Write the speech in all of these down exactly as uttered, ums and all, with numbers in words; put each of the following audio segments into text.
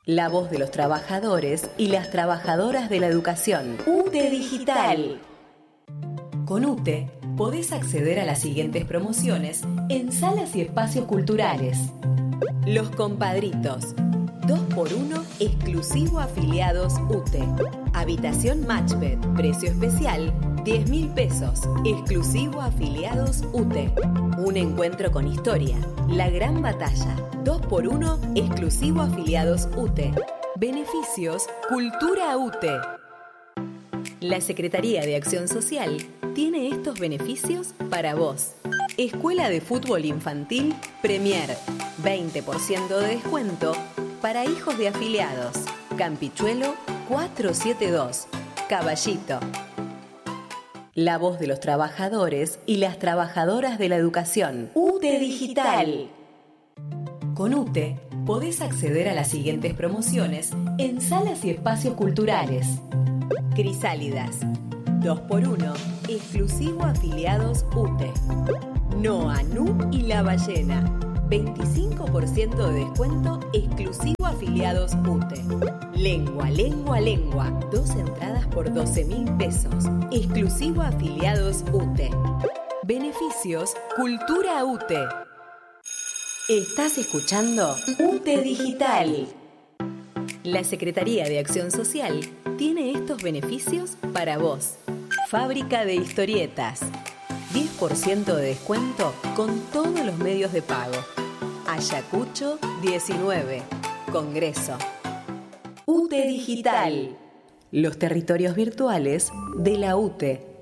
La voz de los trabajadores y las trabajadoras de la educación. U T E Digital. Con U T E podés acceder a las siguientes promociones en salas y espacios culturales. Los Compadritos. dos por uno exclusivo afiliados U T E. Habitación Matchbed. Precio especial diez mil pesos. Exclusivo afiliados U T E. Un encuentro con historia. La Gran Batalla. dos por uno exclusivo afiliados U T E. Beneficios Cultura U T E. La Secretaría de Acción Social tiene estos beneficios para vos. Escuela de Fútbol Infantil Premier. veinte por ciento de descuento para hijos de afiliados. Campichuelo cuatrocientos setenta y dos. Caballito. La voz de los trabajadores y las trabajadoras de la educación. U T E Digital. Con U T E podés acceder a las siguientes promociones en salas y espacios culturales. Crisálidas. dos por uno exclusivo afiliados U T E. Noa, Nu y La Ballena. veinticinco por ciento de descuento exclusivo afiliados U T E. Lengua, lengua, lengua. Dos entradas por doce mil pesos. Exclusivo afiliados U T E. Beneficios Cultura U T E. Estás escuchando U T E Digital. La Secretaría de Acción Social tiene estos beneficios para vos. Fábrica de historietas. diez por ciento de descuento con todos los medios de pago. Ayacucho diecinueve. Congreso. U T E Digital. Los territorios virtuales de la U T E.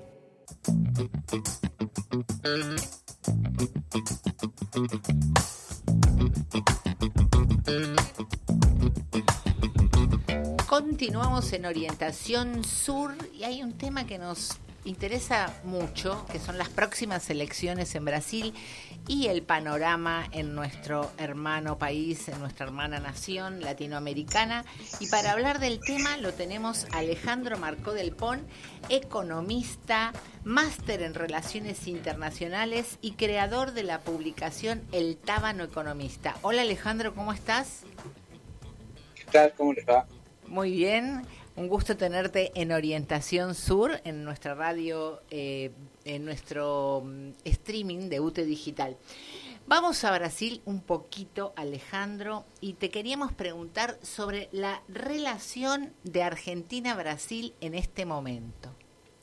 Continuamos en Orientación Sur y hay un tema que nos interesa mucho, que son las próximas elecciones en Brasil y el panorama en nuestro hermano país, en nuestra hermana nación latinoamericana. Y para hablar del tema lo tenemos a Alejandro Marcó del Pon, economista, máster en Relaciones Internacionales y creador de la publicación El Tábano Economista. Hola Alejandro, ¿cómo estás? ¿Qué tal? ¿Cómo les va? Muy bien. Un gusto tenerte en Orientación Sur, en nuestra radio, eh, en nuestro um, streaming de U T E Digital. Vamos a Brasil un poquito, Alejandro, y te queríamos preguntar sobre la relación de Argentina-Brasil en este momento.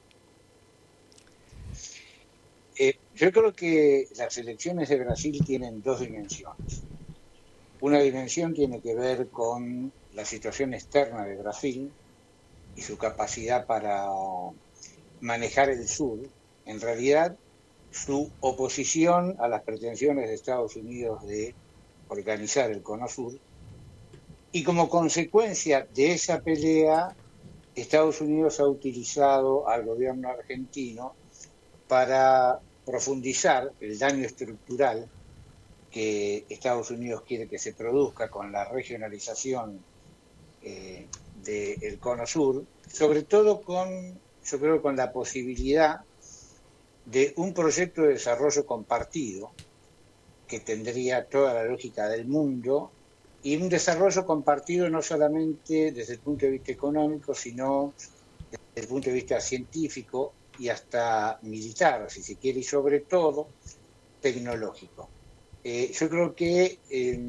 Eh, yo creo que las elecciones de Brasil tienen dos dimensiones. Una dimensión tiene que ver con la situación externa de Brasil y su capacidad para manejar el sur. En realidad, su oposición a las pretensiones de Estados Unidos de organizar el Cono Sur, y como consecuencia de esa pelea, Estados Unidos ha utilizado al gobierno argentino para profundizar el daño estructural que Estados Unidos quiere que se produzca con la regionalización eh, del Cono Sur, sobre todo con, yo creo, con la posibilidad de un proyecto de desarrollo compartido que tendría toda la lógica del mundo, y un desarrollo compartido no solamente desde el punto de vista económico, sino desde el punto de vista científico y hasta militar, si se quiere, y sobre todo tecnológico. Eh, yo creo que eh,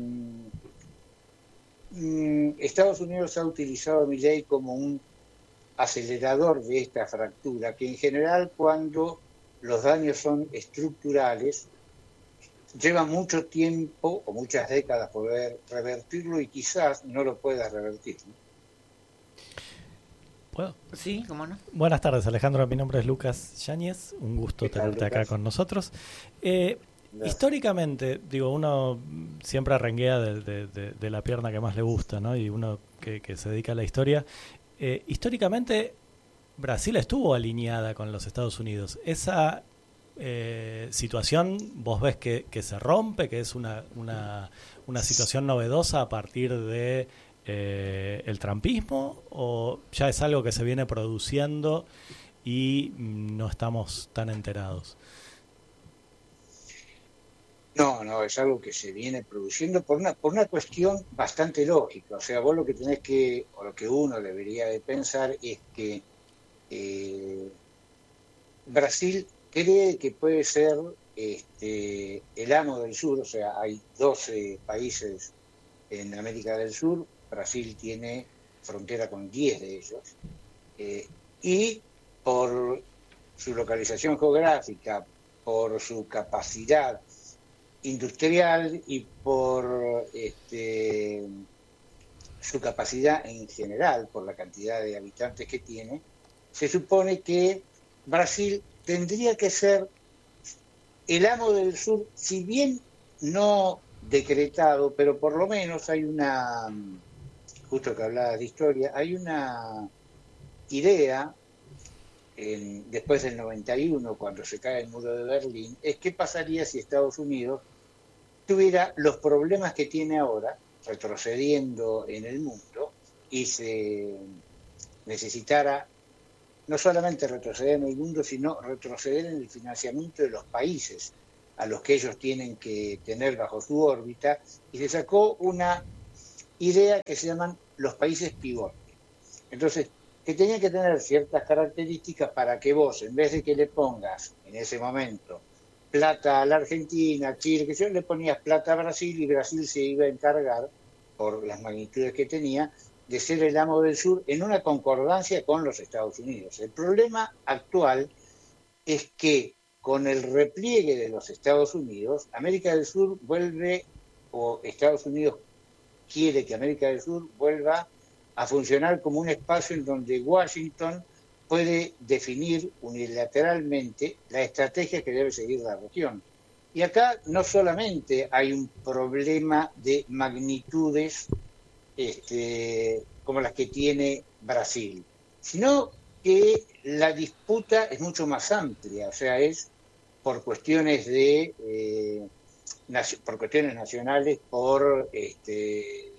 Estados Unidos ha utilizado a Milei como un acelerador de esta fractura, que en general, cuando los daños son estructurales, lleva mucho tiempo o muchas décadas poder revertirlo, y quizás no lo pueda revertir, ¿no? ¿Puedo? Sí, cómo no. Buenas tardes, Alejandro. Mi nombre es Lucas Yáñez. Un gusto tenerte acá con nosotros. Eh, históricamente, digo, uno siempre arranquea de, de, de, de la pierna que más le gusta, ¿no? Y uno que, que se dedica a la historia. Eh, históricamente, Brasil estuvo alineada con los Estados Unidos. Esa eh, situación, ¿vos ves que, que se rompe, que es una, una, una situación novedosa a partir de eh, el trumpismo, o ya es algo que se viene produciendo y no estamos tan enterados? No, no, es algo que se viene produciendo por una, por una cuestión bastante lógica. O sea, vos lo que tenés que, o lo que uno debería de pensar es que eh, Brasil cree que puede ser este, el amo del sur, o sea, hay doce países en América del Sur, Brasil tiene frontera con diez de ellos, eh, y por su localización geográfica, por su capacidad industrial y por este, su capacidad en general, por la cantidad de habitantes que tiene, se supone que Brasil tendría que ser el amo del sur, si bien no decretado, pero por lo menos hay una, justo que hablabas de historia, hay una idea, en, después del noventa y uno, cuando se cae el muro de Berlín, es qué pasaría si Estados Unidos tuviera los problemas que tiene ahora, retrocediendo en el mundo, y se necesitara no solamente retroceder en el mundo, sino retroceder en el financiamiento de los países a los que ellos tienen que tener bajo su órbita, y se sacó una idea que se llaman los países pivote. Entonces, que tenían que tener ciertas características para que vos, en vez de que le pongas en ese momento plata a la Argentina, Chile, que yo le ponías plata a Brasil, y Brasil se iba a encargar, por las magnitudes que tenía, de ser el amo del sur en una concordancia con los Estados Unidos. El problema actual es que con el repliegue de los Estados Unidos, América del Sur vuelve, o Estados Unidos quiere que América del Sur vuelva a funcionar como un espacio en donde Washington puede definir unilateralmente la estrategia que debe seguir la región. Y acá no solamente hay un problema de magnitudes este, como las que tiene Brasil, sino que la disputa es mucho más amplia, o sea, es por cuestiones de eh, por cuestiones nacionales, por este,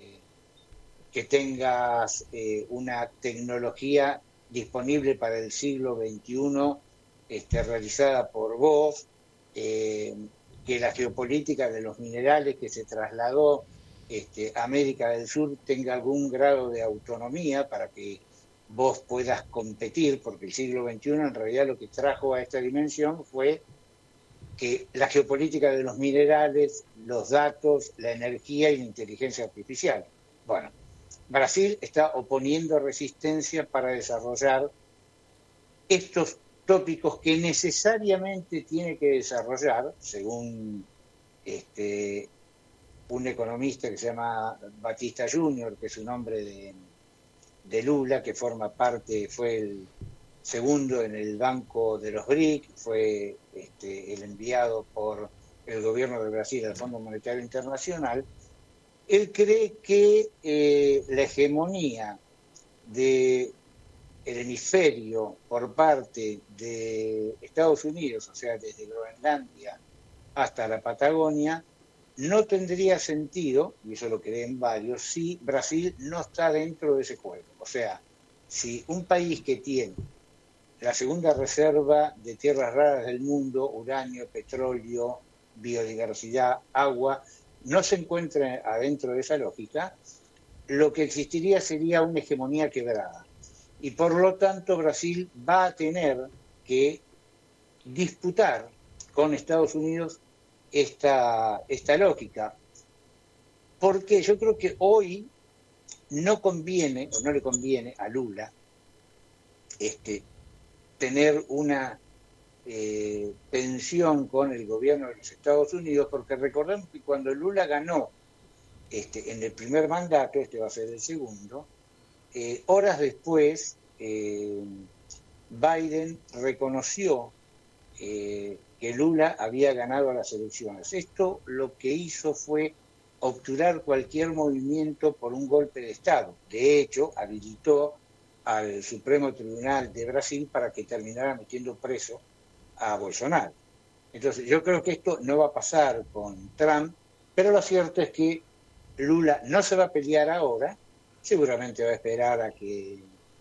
que tengas eh, una tecnología disponible para el siglo veintiuno, este, realizada por vos, eh, que la geopolítica de los minerales que se trasladó este, a América del Sur tenga algún grado de autonomía para que vos puedas competir, porque el siglo veintiuno en realidad lo que trajo a esta dimensión fue que la geopolítica de los minerales, los datos, la energía y la inteligencia artificial. Bueno, Brasil está oponiendo resistencia para desarrollar estos tópicos que necesariamente tiene que desarrollar, según este, un economista que se llama Batista junior, que es un hombre de, de Lula, que forma parte, fue el segundo en el Banco de los B R I C, fue este, el enviado por el gobierno de Brasil al Fondo Monetario Internacional. Él cree que eh, la hegemonía del hemisferio por parte de Estados Unidos, o sea, desde Groenlandia hasta la Patagonia, no tendría sentido, y eso lo creen varios, si Brasil no está dentro de ese juego. O sea, si un país que tiene la segunda reserva de tierras raras del mundo, uranio, petróleo, biodiversidad, agua, no se encuentra adentro de esa lógica, lo que existiría sería una hegemonía quebrada. Y por lo tanto Brasil va a tener que disputar con Estados Unidos esta, esta lógica. Porque yo creo que hoy no conviene, o no le conviene a Lula, este, tener una eh, tensión con el gobierno de los Estados Unidos, porque recordemos que cuando Lula ganó este, en el primer mandato, este va a ser el segundo, eh, horas después eh, Biden reconoció eh, que Lula había ganado las elecciones. Esto lo que hizo fue obturar cualquier movimiento por un golpe de Estado. De hecho, habilitó al Supremo Tribunal de Brasil para que terminara metiendo preso a Bolsonaro. Entonces, yo creo que esto no va a pasar con Trump, pero lo cierto es que Lula no se va a pelear ahora, seguramente va a esperar a que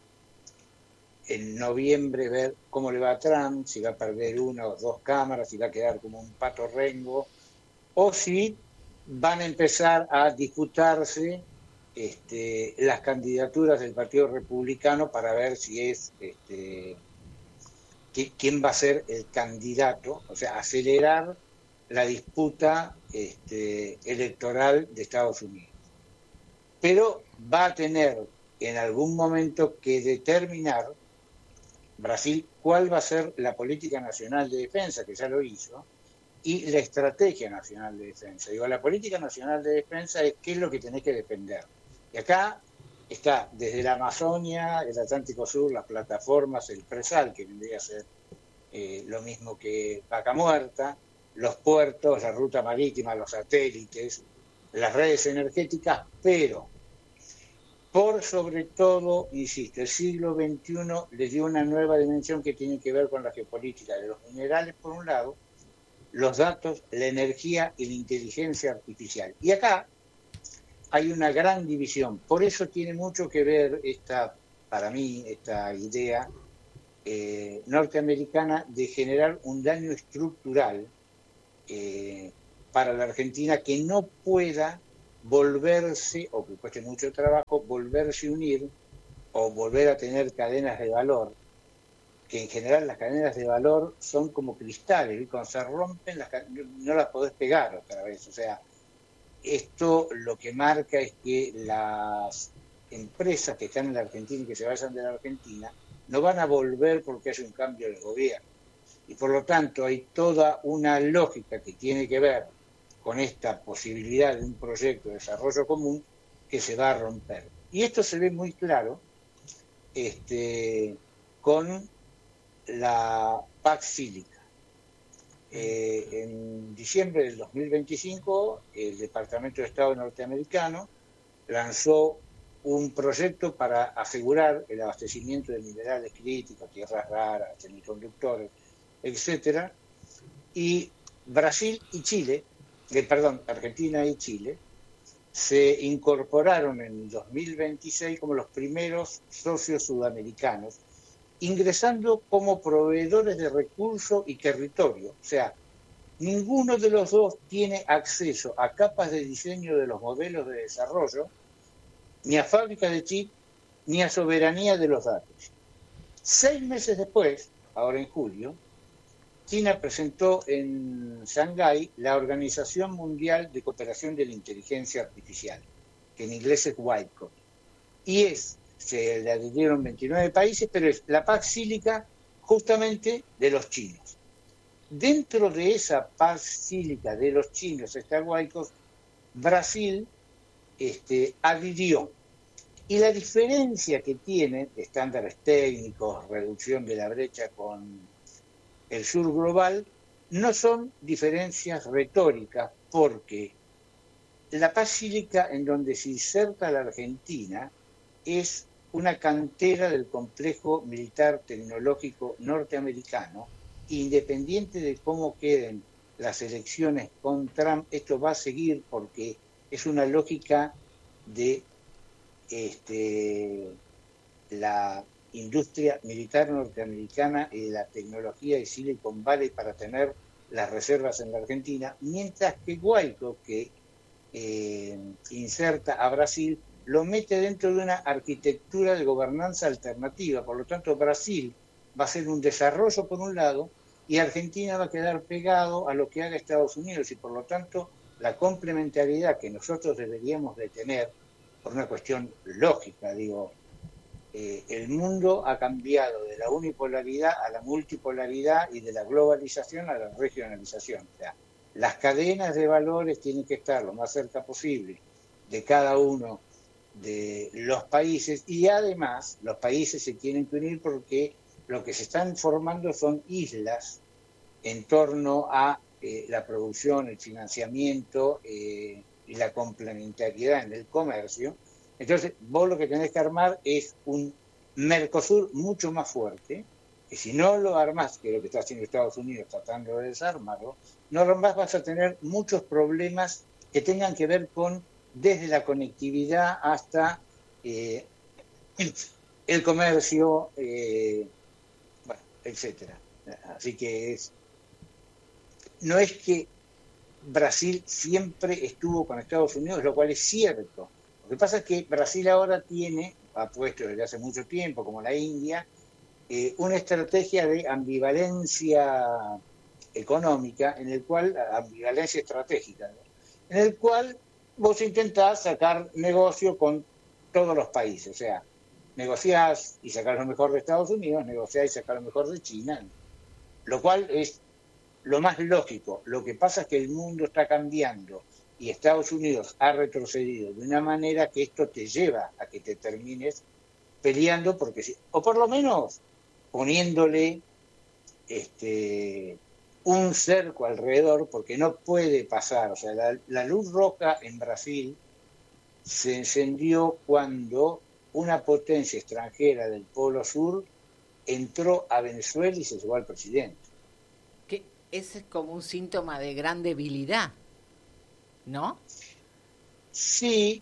en noviembre ver cómo le va a Trump, si va a perder una o dos cámaras, si va a quedar como un pato rengo, o si van a empezar a disputarse este, las candidaturas del Partido Republicano para ver si es este, quién va a ser el candidato, o sea, acelerar la disputa este, electoral de Estados Unidos. Pero va a tener en algún momento que determinar Brasil cuál va a ser la política nacional de defensa, que ya lo hizo, y la estrategia nacional de defensa. Digo, la política nacional de defensa es qué es lo que tenés que defender. Y acá está desde la Amazonia, el Atlántico Sur, las plataformas, el presal, que vendría a ser eh, lo mismo que Vaca Muerta, los puertos, la ruta marítima, los satélites, las redes energéticas, pero por sobre todo, insisto, el siglo veintiuno le dio una nueva dimensión que tiene que ver con la geopolítica de los minerales, por un lado, los datos, la energía y la inteligencia artificial. Y acá hay una gran división. Por eso tiene mucho que ver esta, para mí, esta idea eh, norteamericana de generar un daño estructural eh, para la Argentina que no pueda volverse, o que cueste mucho trabajo, volverse a unir o volver a tener cadenas de valor, que en general las cadenas de valor son como cristales, y cuando se rompen las, no las podés pegar otra vez. O sea, esto lo que marca es que las empresas que están en la Argentina y que se vayan de la Argentina no van a volver porque hay un cambio de gobierno. Y por lo tanto hay toda una lógica que tiene que ver con esta posibilidad de un proyecto de desarrollo común que se va a romper. Y esto se ve muy claro este, con la Pax Sílica. Eh, en diciembre del dos mil veinticinco, el Departamento de Estado norteamericano lanzó un proyecto para asegurar el abastecimiento de minerales críticos, tierras raras, semiconductores, etcétera, y Brasil y Chile, eh, perdón, Argentina y Chile, se incorporaron en dos mil veintiséis como los primeros socios sudamericanos, ingresando como proveedores de recursos y territorio. O sea, ninguno de los dos tiene acceso a capas de diseño de los modelos de desarrollo, ni a fábricas de chip, ni a soberanía de los datos. Seis meses después, ahora en julio, China presentó en Shanghái la Organización Mundial de Cooperación de la Inteligencia Artificial, que en inglés es WIPO, y es, se le adhirieron veintinueve países, pero es la Pax Sílica justamente de los chinos. Dentro de esa Pax Sílica de los chinos, esta WIPO, Brasil este, adhirió. Y la diferencia que tiene, estándares técnicos, reducción de la brecha con el sur global, no son diferencias retóricas, porque la Pax Sílica en donde se inserta la Argentina es una cantera del complejo militar tecnológico norteamericano. Independiente de cómo queden las elecciones con Trump, esto va a seguir porque es una lógica de este, la industria militar norteamericana y de la tecnología de Silicon Valley para tener las reservas en la Argentina, mientras que Guaidó, que eh, inserta a Brasil, lo mete dentro de una arquitectura de gobernanza alternativa. Por lo tanto, Brasil va a ser un desarrollo por un lado y Argentina va a quedar pegado a lo que haga Estados Unidos, y por lo tanto la complementariedad que nosotros deberíamos de tener por una cuestión lógica, digo, eh, el mundo ha cambiado de la unipolaridad a la multipolaridad y de la globalización a la regionalización. O sea, las cadenas de valores tienen que estar lo más cerca posible de cada uno de los países, y además los países se tienen que unir porque lo que se están formando son islas en torno a eh, la producción, el financiamiento eh, y la complementariedad en el comercio. Entonces vos lo que tenés que armar es un Mercosur mucho más fuerte, que si no lo armás, que es lo que está haciendo Estados Unidos tratando de desarmarlo, no armás, vas a tener muchos problemas que tengan que ver con desde la conectividad hasta eh, el comercio, eh, bueno, etcétera. Así que es, no es que Brasil siempre estuvo con Estados Unidos, lo cual es cierto. Lo que pasa es que Brasil ahora tiene, ha puesto desde hace mucho tiempo, como la India, eh, una estrategia de ambivalencia económica, en el cual, ambivalencia estratégica, ¿no? En el cual vos intentás sacar negocio con todos los países, o sea, negociás y sacás lo mejor de Estados Unidos, negociás y sacás lo mejor de China, lo cual es lo más lógico. Lo que pasa es que el mundo está cambiando y Estados Unidos ha retrocedido de una manera que esto te lleva a que te termines peleando, porque si, o por lo menos poniéndole este un cerco alrededor, porque no puede pasar. O sea, la, la luz roja en Brasil se encendió cuando una potencia extranjera del Polo Sur entró a Venezuela y se llevó al presidente. Que ese es como un síntoma de gran debilidad, ¿no? Sí,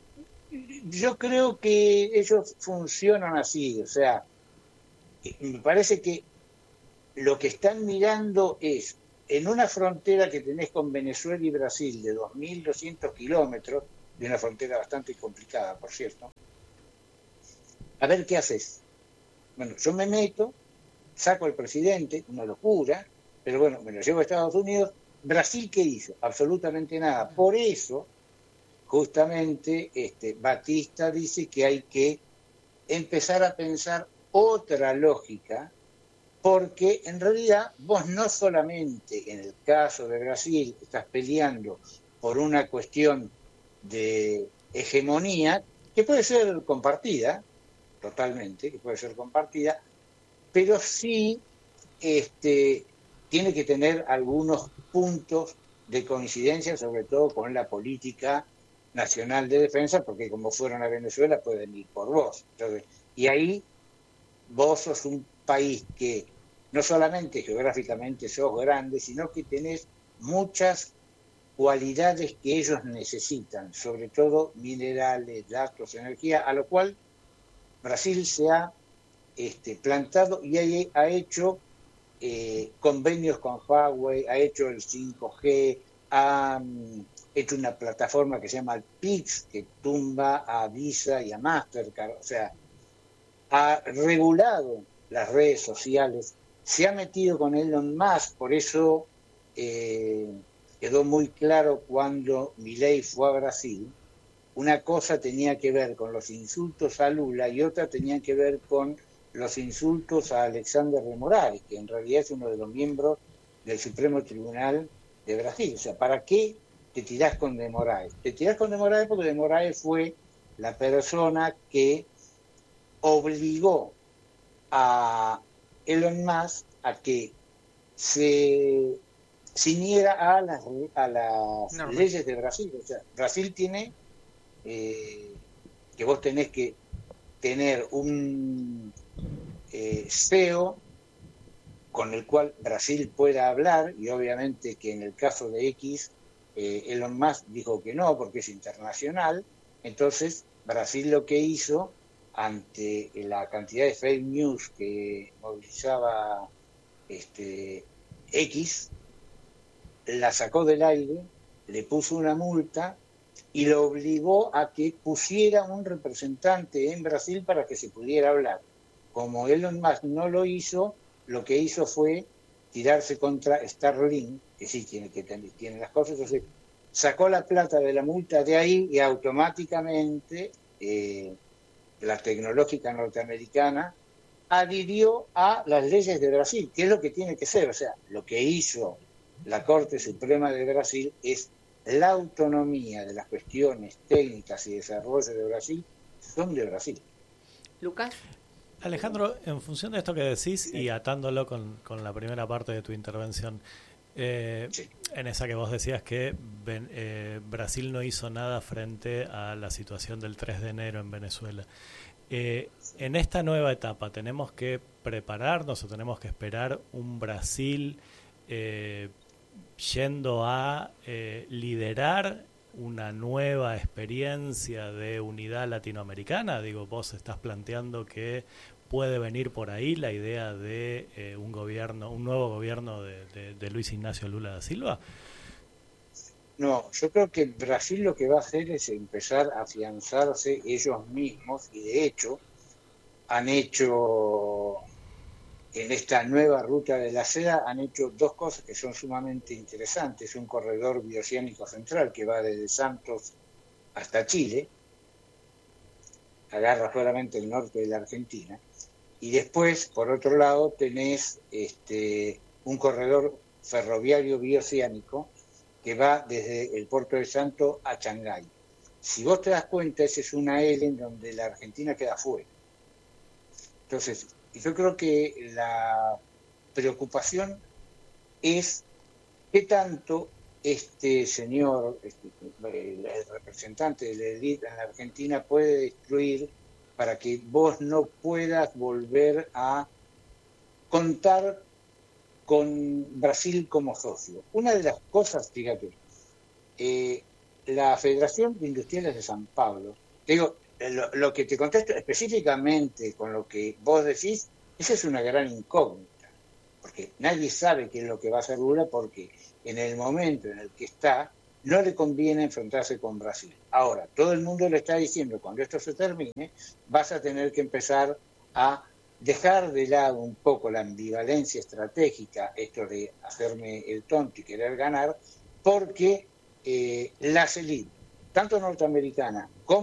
yo creo que ellos funcionan así. O sea, me parece que lo que están mirando es, en una frontera que tenés con Venezuela y Brasil de dos mil doscientos kilómetros, de una frontera bastante complicada, por cierto, a ver qué haces. Bueno, yo me meto, saco al presidente, una locura, pero bueno, me lo llevo a Estados Unidos. ¿Brasil qué hizo? Absolutamente nada. Por eso, justamente, este, Batista dice que hay que empezar a pensar otra lógica, porque en realidad vos no solamente en el caso de Brasil estás peleando por una cuestión de hegemonía, que puede ser compartida, totalmente, que puede ser compartida, pero sí este, tiene que tener algunos puntos de coincidencia, sobre todo con la política nacional de defensa, porque como fueron a Venezuela pueden ir por vos. Entonces, y ahí vos sos un país que no solamente geográficamente sos grande, sino que tenés muchas cualidades que ellos necesitan, sobre todo minerales, datos, energía, a lo cual Brasil se ha este, plantado y ha, ha hecho eh, convenios con Huawei, ha hecho el cinco G, ha um, hecho una plataforma que se llama el P I X, que tumba a Visa y a Mastercard, o sea, ha regulado las redes sociales, se ha metido con Elon Musk, por eso eh, quedó muy claro cuando Milei fue a Brasil. Una cosa tenía que ver con los insultos a Lula y otra tenía que ver con los insultos a Alexander de Moraes, que en realidad es uno de los miembros del Supremo Tribunal de Brasil. O sea, ¿para qué te tirás con de Moraes? Te tirás con de Moraes porque de Moraes fue la persona que obligó a Elon Musk a que se ciñera a las, a las no, leyes de Brasil. O sea, Brasil tiene eh, que vos tenés que tener un eh, C E O con el cual Brasil pueda hablar, y obviamente que en el caso de X, eh, Elon Musk dijo que no, porque es internacional. Entonces, Brasil lo que hizo ante la cantidad de fake news que movilizaba este, X, la sacó del aire, le puso una multa y lo obligó a que pusiera un representante en Brasil para que se pudiera hablar. Como Elon Musk no lo hizo, lo que hizo fue tirarse contra Starlink, que sí tiene que tener, tiene las cosas, entonces sacó la plata de la multa de ahí y automáticamente eh, la tecnológica norteamericana adhirió a las leyes de Brasil, que es lo que tiene que ser. O sea, lo que hizo la Corte Suprema de Brasil es la autonomía de las cuestiones técnicas y desarrollo de Brasil, son de Brasil. Lucas. Alejandro, en función de esto que decís sí. y atándolo con, con la primera parte de tu intervención, eh, sí. en esa que vos decías que ben, eh, Brasil no hizo nada frente a la situación del tres de enero en Venezuela. Eh, en esta nueva etapa, ¿tenemos que prepararnos o tenemos que esperar un Brasil eh, yendo a eh, liderar una nueva experiencia de unidad latinoamericana? Digo, vos estás planteando que puede venir por ahí la idea de eh, un gobierno, un nuevo gobierno de, de, de Luis Ignacio Lula da Silva. No, yo creo que Brasil lo que va a hacer es empezar a afianzarse ellos mismos, y de hecho han hecho, en esta nueva ruta de la seda, han hecho dos cosas que son sumamente interesantes. Un corredor bioceánico central que va desde Santos hasta Chile, agarra solamente el norte de la Argentina, y después, por otro lado, tenés este, un corredor ferroviario bioceánico que va desde el puerto de Santos a Shanghái. Si vos te das cuenta, esa es una L en donde la Argentina queda fuera. Entonces, yo creo que la preocupación es qué tanto este señor, este, el representante de la élite en la Argentina, puede destruir para que vos no puedas volver a contar con Brasil como socio. Una de las cosas, fíjate, eh, la Federación de Industriales de San Pablo, te digo, lo, lo que te contesto específicamente con lo que vos decís, esa es una gran incógnita, porque nadie sabe qué es lo que va a hacer Lula, porque en el momento en el que está, no le conviene enfrentarse con Brasil. Ahora, todo el mundo le está diciendo, cuando esto se termine, vas a tener que empezar a dejar de lado un poco la ambivalencia estratégica, esto de hacerme el tonto y querer ganar, porque eh, las élites, tanto norteamericanas como